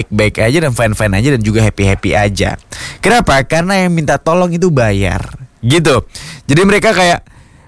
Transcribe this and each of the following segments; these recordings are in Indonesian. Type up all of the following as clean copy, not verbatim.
baik-baik aja dan fine-fine aja dan juga happy-happy aja. Kenapa? Karena yang minta tolong itu bayar. Gitu. Jadi mereka kayak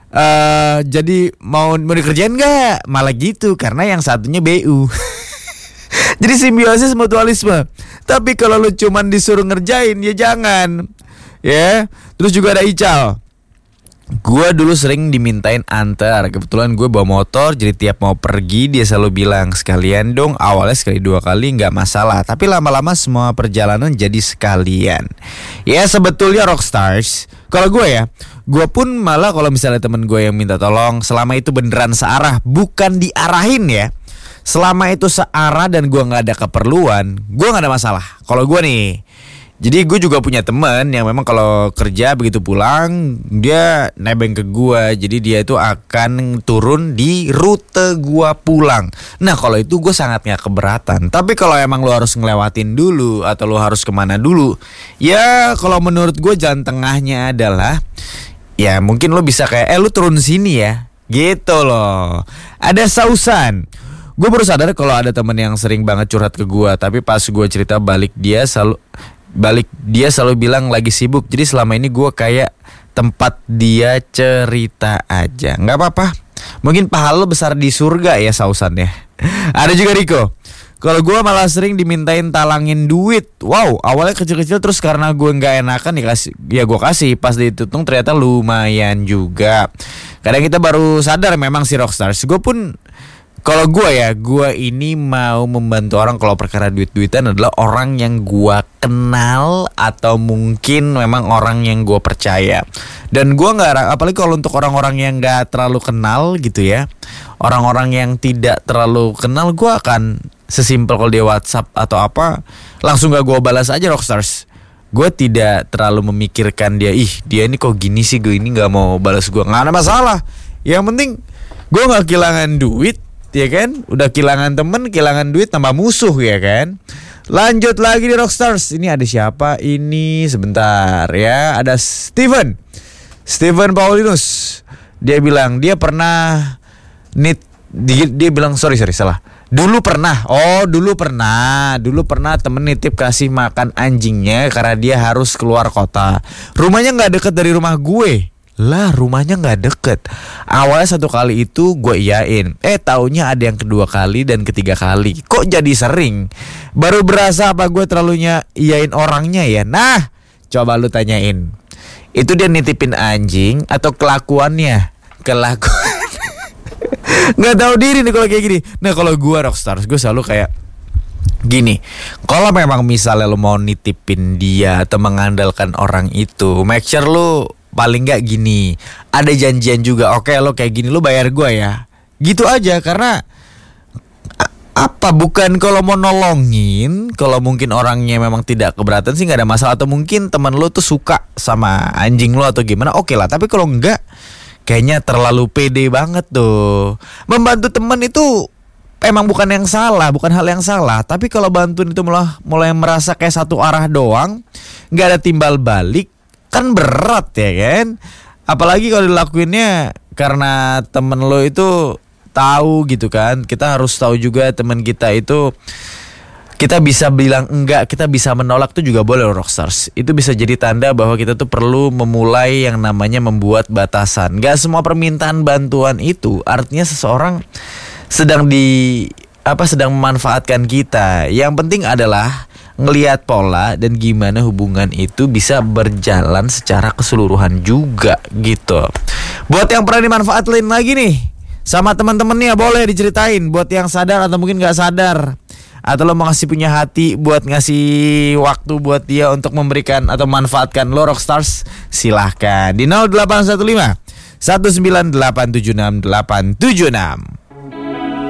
jadi mau dikerjain gak? Malah gitu. Karena yang satunya BU. Jadi simbiosis mutualisme. Tapi kalau lu cuman disuruh ngerjain, ya jangan. Ya. Terus juga ada Ical. Gue dulu sering dimintain antar. Kebetulan gue bawa motor, jadi tiap mau pergi dia selalu bilang, sekalian dong. Awalnya sekali 2 kali gak masalah, tapi lama-lama semua perjalanan jadi sekalian. Ya sebetulnya Rockstars, kalau gue ya, gue pun malah kalau misalnya temen gue yang minta tolong, selama itu beneran searah, bukan diarahin ya, selama itu searah dan gue gak ada keperluan, gue gak ada masalah. Kalau gue nih, jadi gue juga punya teman yang memang kalau kerja begitu pulang dia nebeng ke gue. Jadi dia itu akan turun di rute gue pulang. Nah kalau itu gue sangat gak keberatan. Tapi kalau emang lo harus ngelewatin dulu atau lo harus kemana dulu, ya kalau menurut gue jalan tengahnya adalah ya mungkin lo bisa kayak lo turun sini ya, gitu loh. Ada Sausan. Gue baru sadar kalau ada teman yang sering banget curhat ke gue, tapi pas gue cerita balik dia selalu bilang lagi sibuk. Jadi selama ini gue kayak tempat dia cerita aja. Gak apa-apa, mungkin pahala lo besar di surga ya Sausan ya. Ada juga Riko. Kalau gue malah sering dimintain talangin duit. Wow, awalnya kecil-kecil, terus karena gue gak enakan dikasih, ya gue kasih. Pas dihitung ternyata lumayan juga. Kadang kita baru sadar memang si Rockstars. Gue pun, kalau gue ya, gue ini mau membantu orang kalau perkara duit-duitan adalah orang yang gue kenal atau mungkin memang orang yang gue percaya. Dan gue gak, apalagi kalau untuk orang-orang yang gak terlalu kenal gitu ya, orang-orang yang tidak terlalu kenal, gue akan sesimpel kalau dia WhatsApp atau apa, langsung gak gue balas aja Rockstars. Gue tidak terlalu memikirkan dia, dia ini kok gini sih, gue ini gak mau balas gue. Gak ada masalah. Yang penting gue gak kehilangan duit, ya kan? Udah kehilangan temen, kehilangan duit, tambah musuh ya kan? Lanjut lagi di Rockstars. Ini ada siapa? Ini sebentar ya. Ada Steven Paulinus. Dia bilang dia pernah dia bilang sorry salah. Dulu pernah temen nitip kasih makan anjingnya karena dia harus keluar kota. Rumahnya gak deket dari rumah gue. Lah rumahnya gak deket. Awalnya 1 kali itu gue iyain, taunya ada yang kedua kali dan ketiga kali. Kok jadi sering? Baru berasa apa gue terlalu iyain orangnya ya. Nah coba lu tanyain, itu dia nitipin anjing atau kelakuannya? Gak tahu diri nih kalau kayak gini. Nah kalau gue Rockstars, gue selalu kayak gini, kalau memang misalnya lu mau nitipin dia atau mengandalkan orang itu, make sure lu paling gak gini, ada janjian juga. Oke lo kayak gini, lo bayar gue ya. Gitu aja. Karena apa, bukan kalau mau nolongin, kalau mungkin orangnya memang tidak keberatan sih gak ada masalah. Atau mungkin teman lo tuh suka sama anjing lo atau gimana, oke lah. Tapi kalau enggak, kayaknya terlalu pede banget tuh. Membantu teman itu emang bukan yang salah, bukan hal yang salah. Tapi kalau bantuin itu mulai merasa kayak satu arah doang, gak ada timbal balik, kan berat ya kan. Apalagi kalau dilakuinnya karena temen lo itu tahu gitu kan. Kita harus tahu juga temen kita itu, kita bisa bilang enggak, kita bisa menolak tuh juga boleh Rockstars. Itu bisa jadi tanda bahwa kita tuh perlu memulai yang namanya membuat batasan. Gak semua permintaan bantuan itu artinya seseorang sedang memanfaatkan kita. Yang penting adalah ngelihat pola dan gimana hubungan itu bisa berjalan secara keseluruhan juga gitu. Buat yang pernah dimanfaatin lagi nih sama teman-temannya, boleh diceritain. Buat yang sadar atau mungkin gak sadar, atau lo mau ngasih punya hati buat ngasih waktu buat dia untuk memberikan atau manfaatkan lo Rockstars, silahkan di 0815 19876 876.